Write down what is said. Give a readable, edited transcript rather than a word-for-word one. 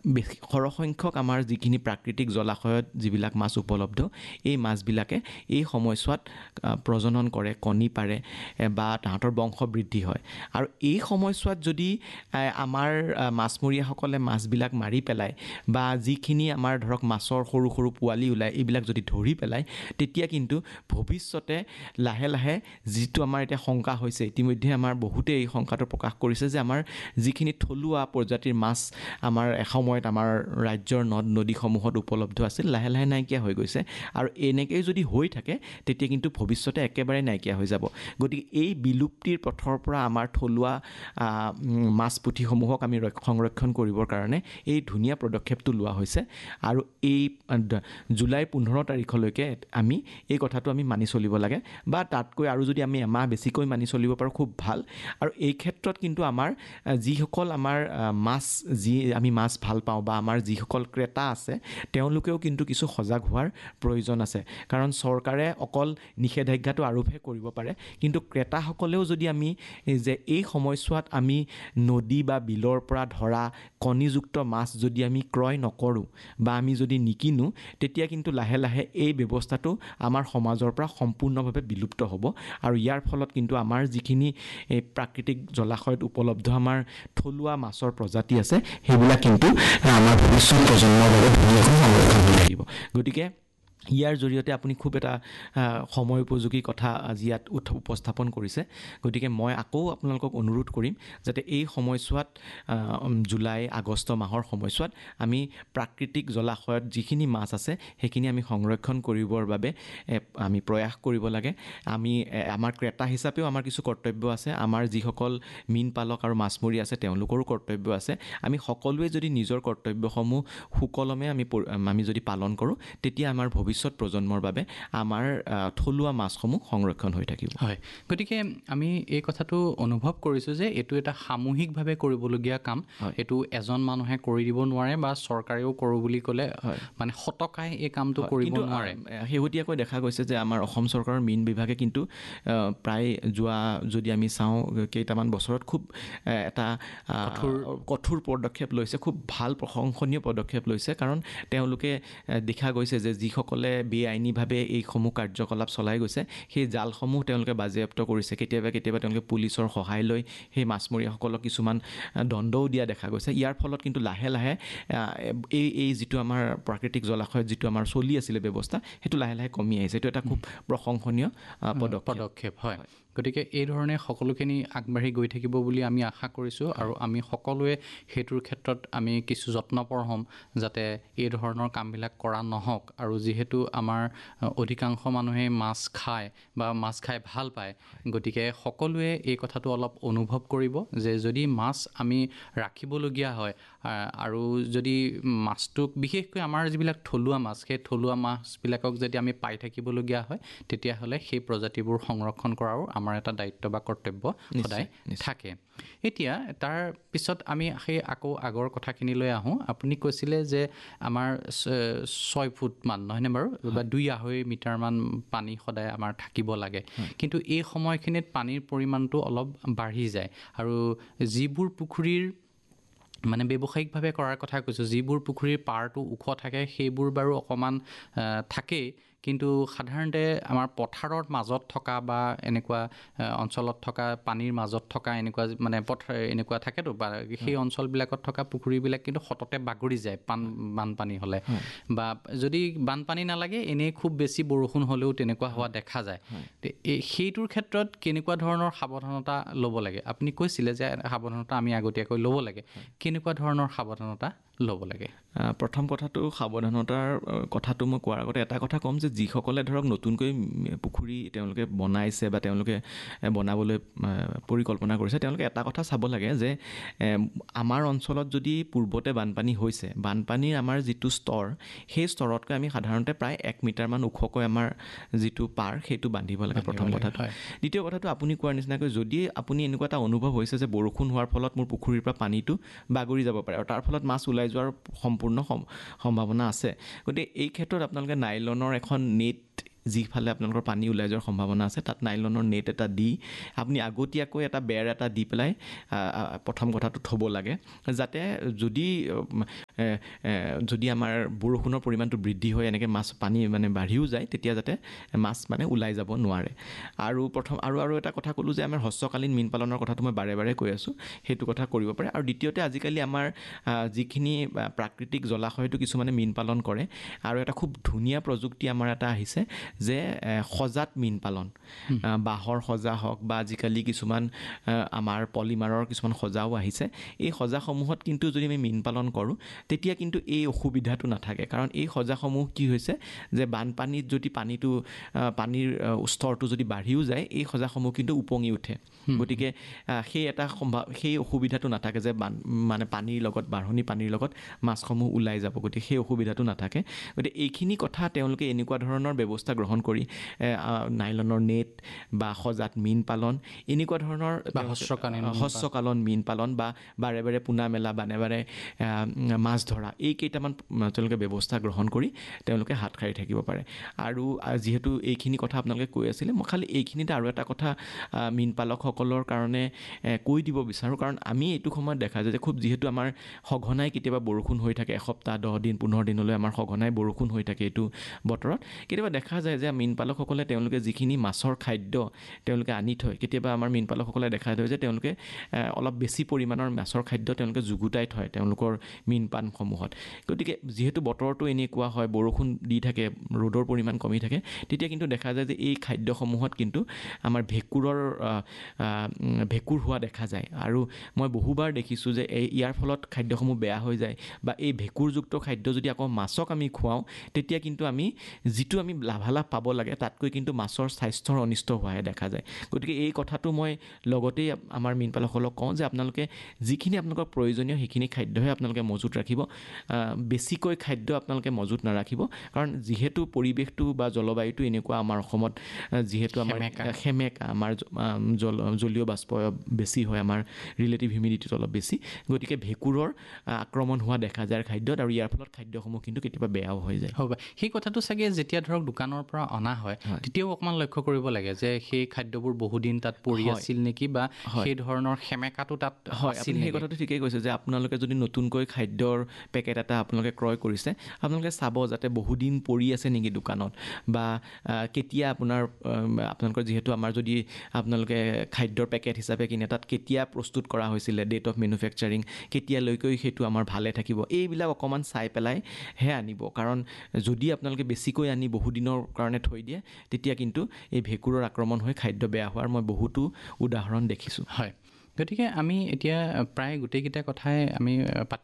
সৰহসংখ্যক আমাৰ যিখিনি প্ৰাকৃতিক জলাশয়ত যিবিলাক মাছ উপলব্ধ, এই মাছবিলাকে এই সময়ছোৱাত প্ৰজনন কৰে, কণী পাৰে বা তাহাঁতৰ বংশ বৃদ্ধি হয়। আৰু এই সময়ছোৱাত যদি আমাৰ মাছমৰীয়াসকলে মাছবিলাক মাৰি পেলায় বা যিখিনি আমাৰ ধৰক মাছৰ সৰু সৰু পোৱালি ওলায়, এইবিলাক যদি ধৰি পেলায়, তেতিয়া কিন্তু ভৱিষ্যতে লাহে লাহে যিটো আমাৰ এতিয়া শংকা হৈছে, ইতিমধ্যে আমাৰ বহুতে এই শংকাটো প্ৰকাশ কৰিছে যে আমাৰ যিখিনি থলুৱা প্ৰজাতিৰ মাছ আমাৰ এসময়ত আমাৰ ৰাজ্যৰ নদ নদীসমূহত উপলব্ধ আছিল, লাহে লাহে নাইকিয়া হৈ গৈছে। আৰু এনেকৈ যদি হৈ থাকে তেতিয়া কিন্তু ভৱিষ্যতে একেবাৰে নাইকিয়া হৈ যাব। গতিকে এই বিলুপ্তিৰ পথৰ পৰা আমাৰ থলুৱা মাছ পুঠিসমূহক আমি সংৰক্ষণ কৰিবৰ কাৰণে এই ধুনীয়া পদক্ষেপটো লোৱা হৈছে। আৰু এই জুলাই 15 তাৰিখলৈকে আমি এই কথাটো আমি মানি চলিব লাগে, বা তাতকৈ আৰু যদি আমি এমাহ বেছিকৈ মানি চলিব পাৰোঁ খুব ভাল। আৰু এই ক্ষেত্ৰত কিন্তু আমাৰ যিসকল আমাৰ আমি মাছ ভাল পাওঁ বা আমাৰ যিসকল ক্ৰেতা আছে, তেওঁলোকেও কিন্তু কিছু সজাগ হোৱাৰ প্ৰয়োজন আছে। কাৰণ চৰকাৰে অকল নিষেধাজ্ঞাটো আৰোপহে কৰিব পাৰে, কিন্তু ক্ৰেতাসকলেও যদি আমি যে এই সময়ছোৱাত আমি নদী বা বিলৰ পৰা ধৰা কণীযুক্ত মাছ যদি আমি ক্ৰয় নকৰোঁ বা আমি যদি নিকিনো, তেতিয়া কিন্তু লাহে লাহে এই ব্যৱস্থাটো আমাৰ সমাজৰ পৰা সম্পূৰ্ণভাৱে বিলুপ্ত হ'ব। আৰু ইয়াৰ ফলত কিন্তু আমাৰ যিখিনি প্ৰাকৃতিক জলাশয়ত উপলব্ধ আমাৰ থলুৱা মাছৰ প্ৰজাতি আছে, সেইবিলাক কিন্তু আমাৰ ভৱিষ্যত প্ৰজন্মৰ বাবে ধুনীয়াকৈ সংৰক্ষণ হৈ থাকিব। গতিকে ইয়াৰ জৰিয়তে আপুনি খুব এটা সময় উপযোগী কথা আজি ইয়াত উপস্থাপন কৰিছে। গতিকে মই আকৌ আপোনালোকক অনুৰোধ কৰিম যাতে এই সময়ছোৱাত জুলাই আগষ্ট মাহৰ সময়ছোৱাত আমি প্ৰাকৃতিক জলাশয়ত যিখিনি মাছ আছে সেইখিনি আমি সংৰক্ষণ কৰিবৰ বাবে আমি প্ৰয়াস কৰিব লাগে। আমাৰ ক্ৰেতা হিচাপেও আমাৰ কিছু কৰ্তব্য আছে, আমাৰ যিসকল মীন পালক আৰু মাছমৰীয়া আছে তেওঁলোকৰো কৰ্তব্য আছে। আমি সকলোৱে যদি নিজৰ কৰ্তব্যসমূহ সুকলমে আমি যদি পালন কৰোঁ, তেতিয়া আমাৰ ভৱিষ্যত প্ৰজন্মৰ বাবে আমাৰ থলুৱা মাছসমূহ সংৰক্ষণ হৈ থাকিব। হয়, গতিকে আমি এই কথাটো অনুভৱ কৰিছোঁ যে এইটো এটা সামূহিকভাৱে কৰিবলগীয়া কাম। এইটো এজন মানুহে কৰি দিব নোৱাৰে বা চৰকাৰেও কৰোঁ বুলি ক'লে মানে শতকাই এই কামটো কৰিব নোৱাৰে। শেহতীয়াকৈ দেখা গৈছে যে আমাৰ অসম চৰকাৰৰ মীন বিভাগে কিন্তু প্ৰায় যোৱা যদি আমি চাওঁ কেইটামান বছৰত খুব এটা কঠোৰ পদক্ষেপ লৈছে, খুব ভাল প্ৰশংসনীয় পদক্ষেপ লৈছে। কাৰণ তেওঁলোকে দেখা গৈছে যে যিসকলে বেআইনীভাৱে এইসমূহ কাৰ্যকলাপ চলাই গৈছে, সেই জালসমূহ তেওঁলোকে বাজেয়াপ্ত কৰিছে। কেতিয়াবা তেওঁলোকে পুলিচৰ সহায় লৈ সেই মাছমৰীয়াসকলক কিছুমান দণ্ডও দিয়া দেখা গৈছে। ইয়াৰ ফলত কিন্তু লাহে লাহে এই যিটো আমাৰ প্ৰাকৃতিক জলাশয়ত যিটো আমাৰ চলি আছিলে ব্যৱস্থা, সেইটো লাহে লাহে কমি আহিছে। এইটো এটা খুব প্ৰশংসনীয় পদক্ষেপ। হয়, গতিকে এই ধৰণে সকলোখিনি আগবাঢ়ি গৈ থাকিব বুলি আমি আশা কৰিছোঁ। আৰু আমি সকলোৱে সেইটোৰ ক্ষেত্ৰত আমি কিছু যত্নপৰ হ'ম যাতে এই ধৰণৰ কামবিলাক কৰা নহওক। আৰু যিহেতু আমাৰ অধিকাংশ মানুহে মাছ খায় বা মাছ খাই ভাল পায়, গতিকে সকলোৱে এই কথাটো অলপ অনুভৱ কৰিব যে যদি মাছ আমি ৰাখিবলগীয়া হয় আৰু যদি মাছটোক বিশেষকৈ আমাৰ যিবিলাক থলুৱা মাছ, সেই থলুৱা মাছবিলাকক যদি আমি পাই থাকিবলগীয়া হয়, তেতিয়াহ'লে সেই প্ৰজাতিবোৰ সংৰক্ষণ কৰাৰো আমাৰ এটা দায়িত্ব বা কৰ্তব্য সদায় থাকে। এতিয়া তাৰ পিছত আমি সেই আকৌ আগৰ কথাখিনিলৈ আহোঁ। আপুনি কৈছিলে যে আমাৰ 6 ফুটমান নহয়নে বাৰু, বা 2-2.5 মিটাৰমান পানী সদায় আমাৰ থাকিব লাগে। কিন্তু এই সময়খিনিত পানীৰ পৰিমাণটো অলপ বাঢ়ি যায়। আৰু যিবোৰ পুখুৰীৰ মানে ব্যৱসায়িকভাৱে কৰাৰ কথা কৈছোঁ, যিবোৰ পুখুৰীৰ পাৰটো ওখ থাকে সেইবোৰ বাৰু অকণমান থাকেই, কিন্তু সাধাৰণতে আমাৰ পথাৰৰ মাজত থকা বা এনেকুৱা অঞ্চলত থকা পানীৰ মাজত থকা এনেকুৱা মানে এনেকুৱা থাকেতো, বা সেই অঞ্চলবিলাকত থকা পুখুৰীবিলাক কিন্তু সততে বাগৰি যায় বানপানী হ'লে। বা যদি বানপানী নালাগে, এনেই খুব বেছি বৰষুণ হ'লেও তেনেকুৱা হোৱা দেখা যায়। সেইটোৰ ক্ষেত্ৰত কেনেকুৱা ধৰণৰ সাৱধানতা ল'ব লাগে? আপুনি কৈছিলে যে সাৱধানতা আমি আগতীয়াকৈ ল'ব লাগে। কেনেকুৱা ধৰণৰ সাৱধানতা ল'ব লাগে? প্ৰথম কথাটো, সাৱধানতাৰ কথাটো মই কোৱাৰ আগতে এটা কথা ক'ম যে যিসকলে ধৰক নতুনকৈ পুখুৰী তেওঁলোকে বনাইছে বা তেওঁলোকে বনাবলৈ পৰিকল্পনা কৰিছে, তেওঁলোকে এটা কথা চাব লাগে যে আমাৰ অঞ্চলত যদি পূৰ্বতে বানপানী হৈছে, বানপানীৰ আমাৰ যিটো স্তৰ, সেই স্তৰতকৈ আমি সাধাৰণতে প্ৰায় 1 মিটাৰমান ওখকৈ আমাৰ যিটো পাৰ সেইটো বান্ধিব লাগে, প্ৰথম কথাটো। দ্বিতীয় কথাটো, আপুনি কোৱাৰ নিচিনাকৈ যদি আপুনি এনেকুৱা এটা অনুভৱ হৈছে যে বৰষুণ হোৱাৰ ফলত মোৰ পুখুৰীৰ পৰা পানীটো বাগৰি যাব পাৰে আৰু তাৰ ফলত মাছ ওলাই যোৱাৰ সম্পূৰ্ণ সম্ভাৱনা আছে, গতিকে এই ক্ষেত্ৰত আপোনালোকে নাইলনৰ এখন নেট, যিফালে আপোনালোকৰ পানী ওলাই যোৱাৰ সম্ভাৱনা আছে, তাত নাইলনৰ নেট এটা দি আপুনি আগতীয়াকৈ এটা বেৰ এটা দি পেলাই প্ৰথম কথাটো থ'ব লাগে, যাতে যদি যদি আমাৰ বৰষুণৰ পৰিমাণটো বৃদ্ধি হৈ এনেকৈ মাছ পানী মানে বাঢ়িও যায় তেতিয়া যাতে মাছ মানে ওলাই যাব নোৱাৰে। আৰু আৰু এটা কথা ক'লোঁ যে আমাৰ হ্ৰস্বকালীন মীন পালনৰ কথাটো মই বাৰে বাৰে কৈ আছোঁ, সেইটো কথা কৰিব পাৰে। আৰু দ্বিতীয়তে আজিকালি আমাৰ যিখিনি প্ৰাকৃতিক জলাশয়তো কিছুমানে মীন পালন কৰে, আৰু এটা খুব ধুনীয়া প্ৰযুক্তি আমাৰ এটা আহিছে যে সজাত মীন পালন, বাঁহৰ সজা হওক বা আজিকালি কিছুমান আমাৰ পলিমাৰৰ কিছুমান সজাও আহিছে। এই সজাসমূহত কিন্তু যদি আমি মীন পালন কৰোঁ তেতিয়া কিন্তু এই অসুবিধাটো নাথাকে, কাৰণ এই সজাসমূহ কি হৈছে যে বানপানীত যদি পানীৰ স্তৰটো যদি বাঢ়িও যায় এই সজাসমূহ কিন্তু উপঙি উঠে। গতিকে সেই অসুবিধাটো নাথাকে যে মানে বাঢ়নি পানীৰ লগত মাছসমূহ ওলাই যাব, গতিকে সেই অসুবিধাটো নাথাকে। গতিকে এইখিনি কথা তেওঁলোকে এনেকুৱা ধৰণৰ ব্যৱস্থা গ্ৰহণ কৰি নাইলনৰ নেট বা সজাত মীন পালন, এনেকুৱা ধৰণৰ হ্ৰস্বকালীন মীন পালন বা বাৰে বাৰে পোনা মেলা বাৰে মাছ ধৰা, এই কেইটামান তেওঁলোকে ব্যৱস্থা গ্ৰহণ কৰি তেওঁলোকে হাত সাৰি থাকিব পাৰে। আৰু যিহেতু এইখিনি কথা আপোনালোকে কৈ আছিলে, মই খালি এইখিনিতে আৰু এটা কথা মীন পালকসকলৰ কাৰণে কৈ দিব বিচাৰোঁ, কাৰণ আমি এইটো সময়ত দেখা যায় যে যিহেতু আমাৰ সঘনাই কেতিয়াবা বৰষুণ হৈ থাকে, এসপ্তাহ 10 দিন 15 দিনলৈ আমাৰ সঘনাই বৰষুণ হৈ থাকে এইটো বতৰত। কেতিয়াবা দেখা যায় যে মীন পালকসকলে তেওঁলোকে যিখিনি মাছৰ খাদ্য তেওঁলোকে আনি থয়, কেতিয়াবা আমাৰ মীন পালকসকলে দেখা যায় যে তেওঁলোকে অলপ বেছি পৰিমাণৰ মাছৰ খাদ্য তেওঁলোকে যুগুতাই থয় তেওঁলোকৰ মীন পানসমূহত। গতিকে যিহেতু বতৰটো এনেকুৱা হয়, বৰষুণ দি থাকে, ৰ'দৰ পৰিমাণ কমি থাকে, তেতিয়া কিন্তু দেখা যায় যে এই খাদ্যসমূহত কিন্তু আমাৰ ভেঁকুৰ হোৱা দেখা যায়। আৰু মই বহুবাৰ দেখিছোঁ যে ইয়াৰ ফলত খাদ্যসমূহ বেয়া হৈ যায়, বা এই ভেঁকুৰযুক্ত খাদ্য যদি আকৌ মাছক আমি খুৱাওঁ তেতিয়া কিন্তু আমি যিটো লাভালাভ পাব লাগে তাতকৈ কিন্তু মাছৰ স্বাস্থ্যৰ অনিষ্ট হোৱাহে দেখা যায়। গতিকে এই কথাটো মই লগতেই আমাৰ মীন পালকসকলক কওঁ যে আপোনালোকে যিখিনি আপোনালোকৰ প্ৰয়োজনীয় সেইখিনি খাদ্যহে আপোনালোকে মজুত ৰাখিব, বেছিকৈ খাদ্য আপোনালোকে মজুত নাৰাখিব। কাৰণ যিহেতু পৰিৱেশটো বা জলবায়ুটো এনেকুৱা আমাৰ অসমত, যিহেতু আমাৰ সেমেকা, আমাৰ জলীয় বাষ্প বেছি হয়, আমাৰ ৰিলেটিভ হিউমিডিটিটো অলপ বেছি, গতিকে ভেঁকুৰৰ আক্ৰমণ হোৱা দেখা যায় খাদ্যত, আৰু ইয়াৰ ফলত খাদ্যসমূহ কিন্তু কেতিয়াবা বেয়াও হৈ যায়। হ'ব, সেই কথাটো চাগে যেতিয়া ধৰক দোকানৰ পৰা অনা হয় তেতিয়াও অকণমান লক্ষ্য কৰিব লাগে যে সেই খাদ্যবোৰ বহুদিন তাত পৰি আছিল নেকি, বা সেই ধৰণৰ সেমেকাটো তাত আছিল নেকি। সেই কথাটো ঠিকেই কৈছে যে আপোনালোকে যদি নতুনকৈ খাদ্যৰ পেকেট এটা আপোনালোকে ক্ৰয় কৰিছে, আপোনালোকে চাব যাতে বহুদিন পৰি আছে নেকি দোকানত, বা কেতিয়া আপোনালোকৰ যিহেতু আমাৰ যদি আপোনালোকে খাদ্যৰ পেকেট হিচাপে কিনে তাত কেতিয়া প্ৰস্তুত কৰা হৈছিলে, ডেট অফ মেনুফেকচাৰিং কেতিয়ালৈকে সেইটো আমাৰ ভালে থাকিব, এইবিলাক অকণমান চাই পেলাইহে আনিব। কাৰণ যদি আপোনালোকে বেছিকৈ আনি বহুদিনৰ কাৰণে থৈ দিয়ে তেতিয়া কিন্তু এই ভেঁকুৰৰ আক্ৰমণ হৈ খাদ্য বেয়া হোৱাৰ মই বহুতো উদাহৰণ দেখিছোঁ। হয়, গতিকে আমি এতিয়া প্ৰায় গোটেইকেইটা কথাই আমি